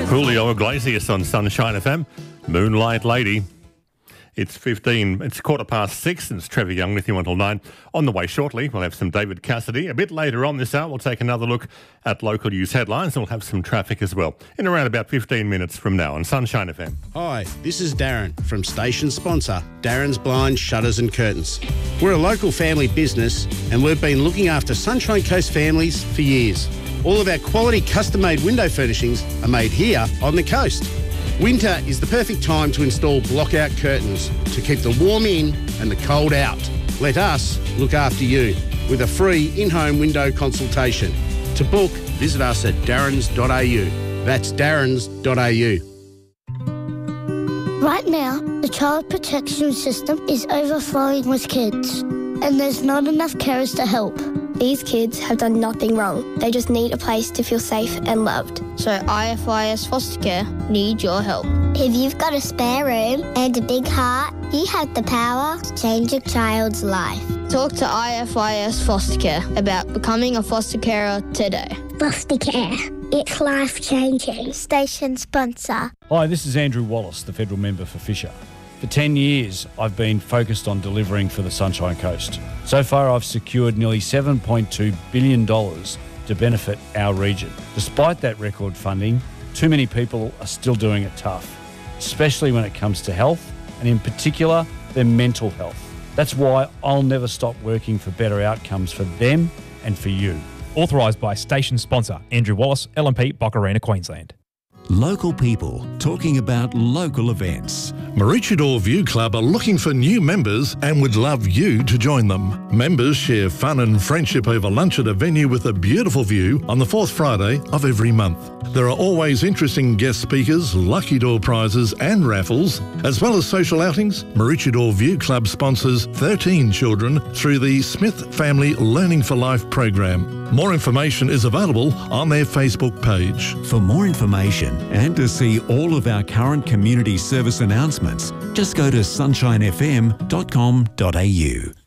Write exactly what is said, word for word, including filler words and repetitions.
Julio Iglesias on Sunshine F M, Moonlight Lady. It's fifteen, it's quarter past six, and it's Trevor Young with you until nine. On the way shortly, we'll have some David Cassidy. A bit later on this hour, we'll take another look at local news headlines, and we'll have some traffic as well in around about fifteen minutes from now on Sunshine F M. Hi, this is Darren from station sponsor Darren's Blinds, Shutters and Curtains. We're a local family business, and we've been looking after Sunshine Coast families for years. All of our quality custom-made window furnishings are made here on the coast. Winter is the perfect time to install block-out curtains to keep the warm in and the cold out. Let us look after you with a free in-home window consultation. To book, visit us at darrens dot a u. That's darrens dot a u. Right now, the child protection system is overflowing with kids, and there's not enough carers to help. These kids have done nothing wrong. They just need a place to feel safe and loved. So I F I S Foster Care need your help. If you've got a spare room and a big heart, you have the power to change a child's life. Talk to I F I S Foster Care about becoming a foster carer today. Foster Care. It's life-changing. Station sponsor. Hi, this is Andrew Wallace, the federal member for Fisher. For ten years, I've been focused on delivering for the Sunshine Coast. So far, I've secured nearly seven point two billion dollars to benefit our region. Despite that record funding, too many people are still doing it tough, especially when it comes to health, and in particular, their mental health. That's why I'll never stop working for better outcomes for them and for you. Authorised by station sponsor Andrew Wallace, L M P, Boccarina, Queensland. Local people talking about local events. Maroochydore View Club are looking for new members and would love you to join them. Members share fun and friendship over lunch at a venue with a beautiful view on the fourth Friday of every month. There are always interesting guest speakers, lucky door prizes and raffles, as well as social outings. Maroochydore View Club sponsors thirteen children through the Smith Family Learning for Life program. More information is available on their Facebook page. For more information and to see all of our current community service announcements, just go to sunshine f m dot com dot a u.